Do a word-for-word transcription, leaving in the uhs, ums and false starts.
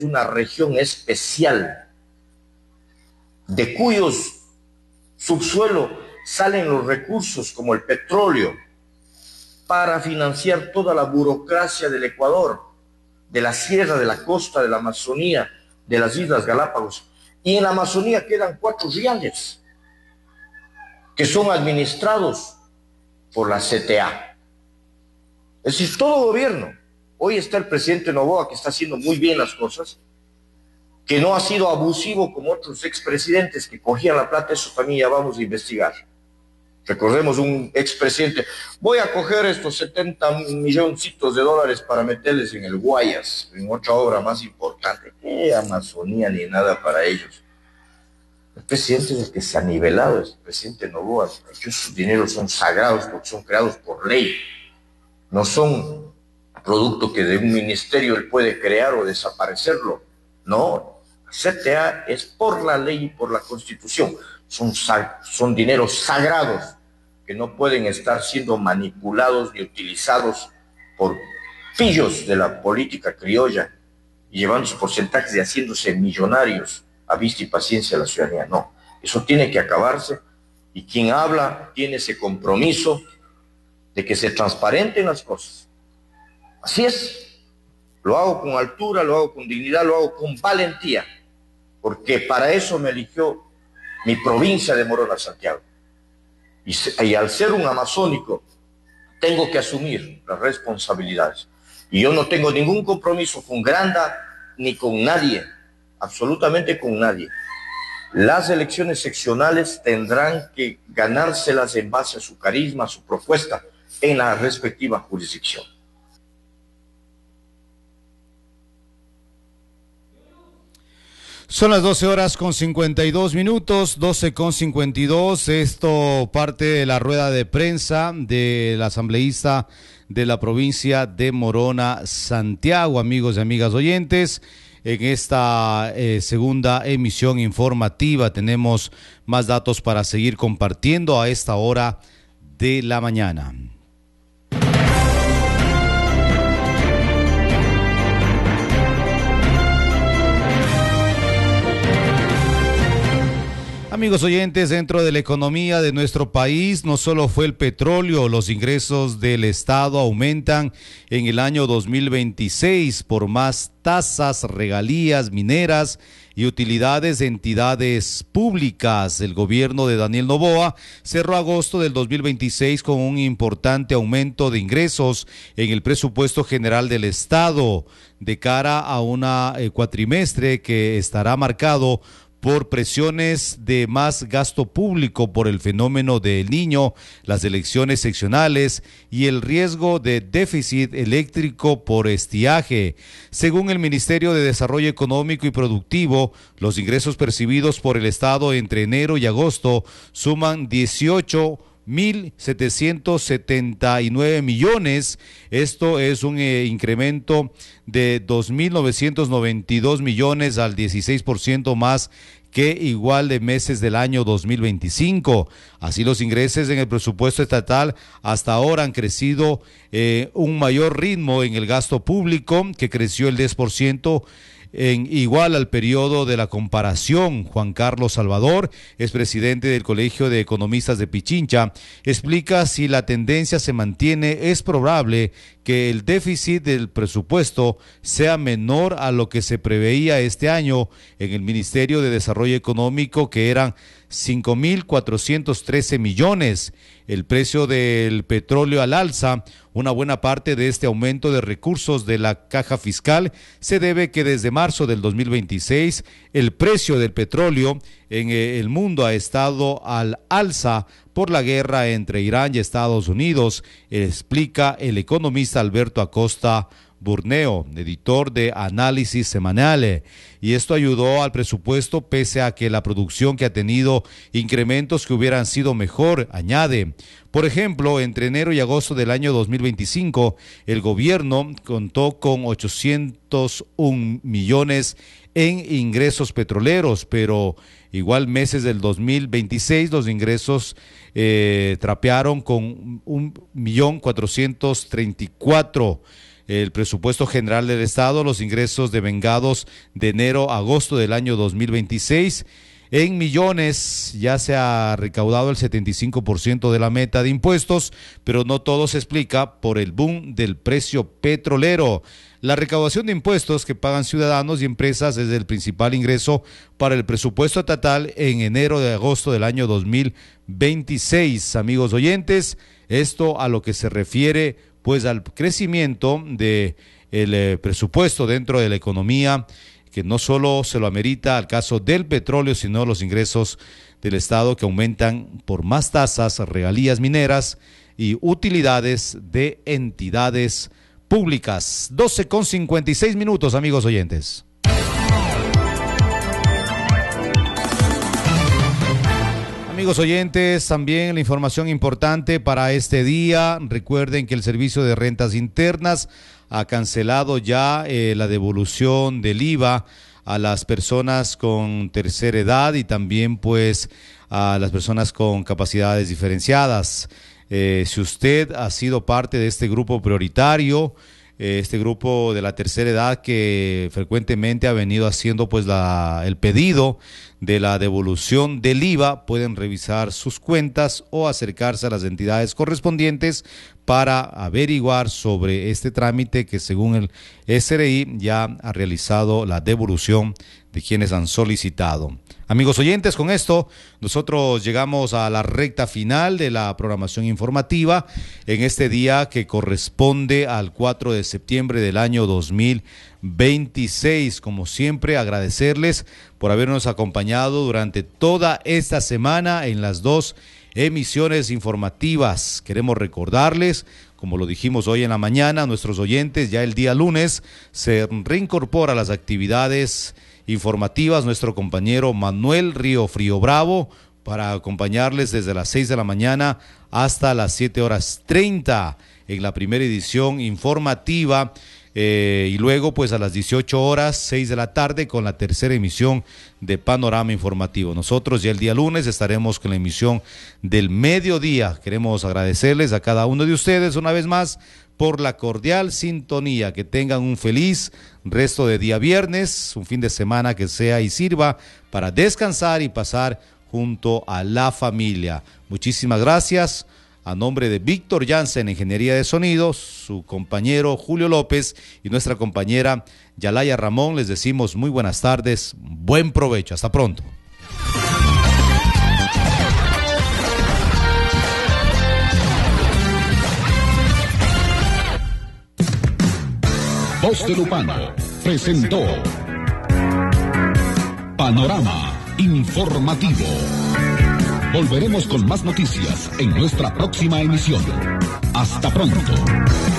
una región especial, de cuyos subsuelo salen los recursos como el petróleo para financiar toda la burocracia del Ecuador, de la sierra, de la costa, de la Amazonía, de las Islas Galápagos. Y en la Amazonía quedan cuatro reales que son administrados por la C T A. Es decir, todo gobierno. Hoy está el presidente Noboa, que está haciendo muy bien las cosas, que no ha sido abusivo como otros expresidentes que cogían la plata, eso también ya vamos a investigar. Recordemos un expresidente, voy a coger estos setenta milloncitos de dólares para meterles en el Guayas, en otra obra más importante. ¿Qué Amazonía ni nada para ellos? El presidente es el que se ha nivelado, el presidente Noboa. Esos dineros son sagrados porque son creados por ley. No son producto que de un ministerio él puede crear o desaparecerlo. No, C T A es por la ley y por la Constitución. Son, son dineros sagrados que no pueden estar siendo manipulados ni utilizados por pillos de la política criolla y llevando sus porcentajes y haciéndose millonarios a vista y paciencia de la ciudadanía. No, eso tiene que acabarse y quien habla tiene ese compromiso de que se transparenten las cosas. Así es, lo hago con altura, lo hago con dignidad, lo hago con valentía, porque para eso me eligió mi provincia de Morona, Santiago. Y, y al ser un amazónico, tengo que asumir las responsabilidades. Y yo no tengo ningún compromiso con Granda ni con nadie, absolutamente con nadie. Las elecciones seccionales tendrán que ganárselas en base a su carisma, a su propuesta, en la respectiva jurisdicción. Son las doce horas con cincuenta y dos minutos, doce con cincuenta y dos. Esto parte de la rueda de prensa del asambleísta de la provincia de Morona, Santiago, amigos y amigas oyentes. En esta eh, segunda emisión informativa tenemos más datos para seguir compartiendo a esta hora de la mañana. Amigos oyentes, dentro de la economía de nuestro país no solo fue el petróleo, los ingresos del Estado aumentan en el año dos mil veintiséis por más tasas, regalías mineras y utilidades de entidades públicas. El gobierno de Daniel Noboa cerró agosto del dos mil veintiséis con un importante aumento de ingresos en el presupuesto general del Estado de cara a una eh, cuatrimestre que estará marcado por presiones de más gasto público por el fenómeno del Niño, las elecciones seccionales y el riesgo de déficit eléctrico por estiaje. Según el Ministerio de Desarrollo Económico y Productivo, los ingresos percibidos por el Estado entre enero y agosto suman dieciocho mil setecientos setenta y nueve millones. Esto es un eh, incremento de dos mil novecientos noventa y dos millones al dieciséis por ciento más que igual de meses del año dos mil veinticinco. Así, los ingresos en el presupuesto estatal hasta ahora han crecido eh, un mayor ritmo en el gasto público, que creció el diez por ciento en igual al periodo de la comparación. Juan Carlos Salvador, es presidente del Colegio de Economistas de Pichincha, explica: si la tendencia se mantiene, es probable que el déficit del presupuesto sea menor a lo que se preveía este año en el Ministerio de Desarrollo Económico, que eran cinco mil cuatrocientos trece millones. El precio del petróleo al alza. Una buena parte de este aumento de recursos de la caja fiscal se debe que desde marzo del dos mil veintiséis el precio del petróleo en el mundo ha estado al alza por la guerra entre Irán y Estados Unidos, explica el economista Alberto Acosta Burneo, editor de Análisis Semanal, y esto ayudó al presupuesto pese a que la producción que ha tenido incrementos que hubieran sido mejor, añade. Por ejemplo, entre enero y agosto del año dos mil veinticinco, el gobierno contó con ochocientos un millones en ingresos petroleros, pero igual meses del dos mil veintiséis los ingresos eh, trapearon con un millón cuatrocientos treinta y cuatro. el presupuesto general del Estado, los ingresos devengados de enero a agosto del año dos mil veintiséis. En millones ya se ha recaudado el setenta y cinco por ciento de la meta de impuestos, pero no todo se explica por el boom del precio petrolero. La recaudación de impuestos que pagan ciudadanos y empresas es el principal ingreso para el presupuesto estatal en enero de agosto del año dos mil veintiséis. Amigos oyentes, esto a lo que se refiere pues al crecimiento de el eh, presupuesto dentro de la economía, que no solo se lo amerita al caso del petróleo, sino los ingresos del Estado que aumentan por más tasas, regalías mineras y utilidades de entidades públicas. doce con cincuenta y seis minutos, amigos oyentes. Amigos oyentes, también la información importante para este día. Recuerden que el Servicio de Rentas Internas ha cancelado ya eh, la devolución del I V A a las personas con tercera edad y también pues a las personas con capacidades diferenciadas. Eh, si usted ha sido parte de este grupo prioritario, eh, este grupo de la tercera edad que frecuentemente ha venido haciendo pues la, el pedido de la devolución del I V A, pueden revisar sus cuentas o acercarse a las entidades correspondientes para averiguar sobre este trámite que según el S R I ya ha realizado la devolución de quienes han solicitado. Amigos oyentes, con esto nosotros llegamos a la recta final de la programación informativa en este día que corresponde al cuatro de septiembre del año dos mil veintiséis. Como siempre, agradecerles por habernos acompañado durante toda esta semana en las dos emisiones informativas. Queremos recordarles, como lo dijimos hoy en la mañana, nuestros oyentes, ya el día lunes se reincorpora a las actividades informativas nuestro compañero Manuel Río Frío Bravo para acompañarles desde las seis de la mañana hasta las siete horas treinta en la primera edición informativa. Eh, y luego pues a las dieciocho horas, seis de la tarde, con la tercera emisión de Panorama Informativo. Nosotros ya el día lunes estaremos con la emisión del mediodía. Queremos agradecerles a cada uno de ustedes una vez más por la cordial sintonía. Que tengan un feliz resto de día viernes, un fin de semana que sea y sirva para descansar y pasar junto a la familia. Muchísimas gracias. A nombre de Víctor Jansen, Ingeniería de Sonidos, su compañero Julio López y nuestra compañera Yalaya Ramón, les decimos muy buenas tardes, buen provecho, hasta pronto. Voz de Lupano presentó Panorama Informativo. Volveremos con más noticias en nuestra próxima emisión. Hasta pronto.